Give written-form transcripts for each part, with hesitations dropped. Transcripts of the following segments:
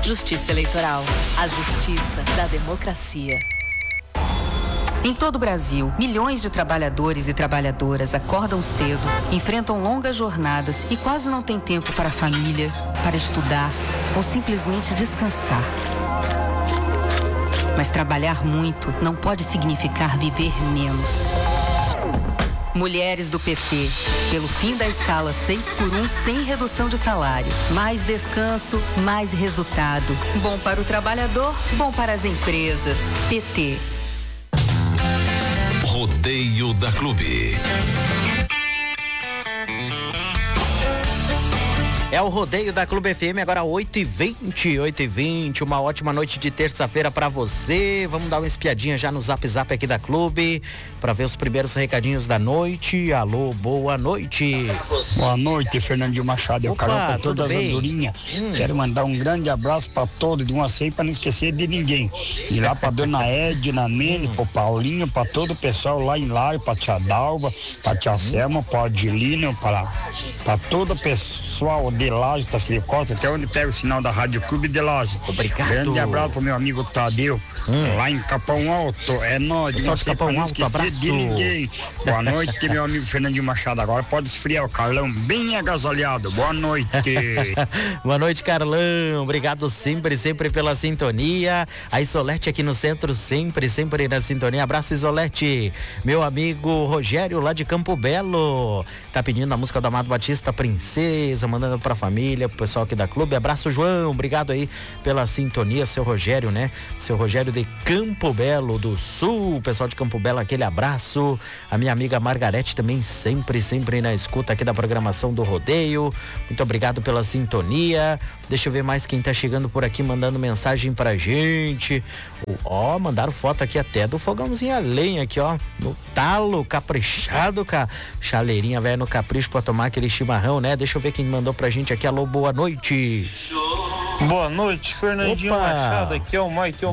Justiça Eleitoral, a justiça da democracia. Em todo o Brasil, milhões de trabalhadores e trabalhadoras acordam cedo, enfrentam longas jornadas e quase não têm tempo para a família, para estudar ou simplesmente descansar. Mas trabalhar muito não pode significar viver menos. Mulheres do PT, pelo fim da escala 6x1 sem redução de salário. Mais descanso, mais resultado. Bom para o trabalhador, bom para as empresas. PT. Rodeio da Clube. É o Rodeio da Clube FM, agora 8h20, uma ótima noite de terça-feira pra você. Vamos dar uma espiadinha já no Zap Zap aqui da Clube, pra ver os primeiros recadinhos da noite. Alô, boa noite. Boa noite, Fernandinho Machado. Eu Carol para todas as andorinhas. Quero mandar um grande abraço pra todos, de uma sem pra não esquecer de ninguém. E lá pra dona Edna Mendes, pro Paulinho, pra todo o pessoal lá em Lário, pra tia Dalva, pra tia Selma, pra Odilino, pra todo o pessoal de Laje, Tacílio Costa, que é onde pega o sinal da Rádio Clube de Laje. Obrigado. Grande abraço pro meu amigo Tadeu, lá em Capão Alto. É nóis, não sei pra não esquecer de ninguém. Boa noite, meu amigo Fernandinho Machado. Agora pode esfriar o Carlão bem agasalhado. Boa noite. Boa noite, Carlão. Obrigado sempre pela sintonia. A Isolete aqui no centro, sempre na sintonia. Abraço, Isolete. Meu amigo Rogério, lá de Campo Belo, tá pedindo a música do Amado Batista, Princesa, mandando pra família, pro pessoal aqui da Clube. Abraço, João, obrigado aí pela sintonia, seu Rogério, né? Seu Rogério de Campo Belo do Sul, pessoal de Campo Belo, aquele abraço. A minha amiga Margarete também sempre na escuta aqui da programação do Rodeio. Muito obrigado pela sintonia. Deixa eu ver mais quem tá chegando por aqui, mandando mensagem pra gente. Ó, mandaram foto aqui até do fogãozinho a lenha aqui, ó, no talo, caprichado, chaleirinha velha no capricho pra tomar aquele chimarrão, né? Deixa eu ver quem mandou pra gente aqui. Alô, boa noite. Boa noite, Fernandinho Machado. Aqui é o Michael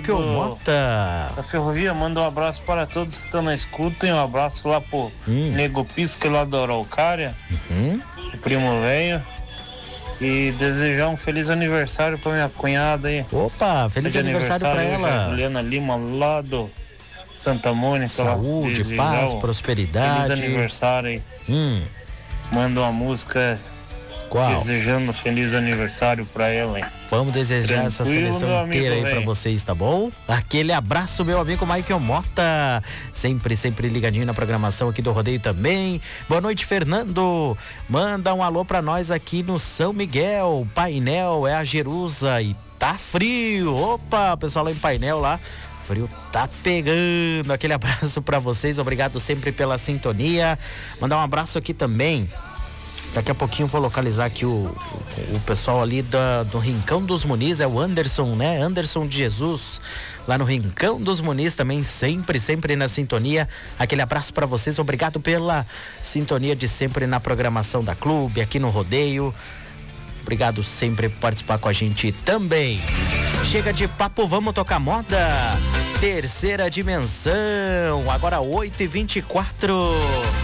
Mota da Ferrovia. Manda um abraço para todos que estão na escuta. E um abraço lá pro Nego Pisca lá da Araucária, o primo velho. E desejar um feliz aniversário pra minha cunhada aí. Opa, feliz aniversário pra ela. Juliana Lima, lá do Santa Mônica. Saúde, paz, prosperidade. Feliz aniversário aí. Manda uma música. Qual? Desejando feliz aniversário pra ela, hein? Vamos desejar essa seleção inteira aí pra vocês, tá bom? Aquele abraço, meu amigo Michael Mota, sempre ligadinho na programação aqui do Rodeio também. Boa noite, Fernando. Manda um alô pra nós aqui no São Miguel. Painel é a Jerusa e tá frio. Opa, pessoal lá em Painel lá. Frio tá pegando. Aquele abraço pra vocês, obrigado sempre pela sintonia. Mandar um abraço aqui também. Daqui a pouquinho vou localizar aqui o pessoal ali do Rincão dos Muniz, é o Anderson, né? Anderson de Jesus, lá no Rincão dos Muniz também, sempre na sintonia. Aquele abraço para vocês, obrigado pela sintonia de sempre na programação da Clube, aqui no Rodeio. Obrigado sempre por participar com a gente também. Chega de papo, vamos tocar moda. Terceira dimensão, agora 8h24.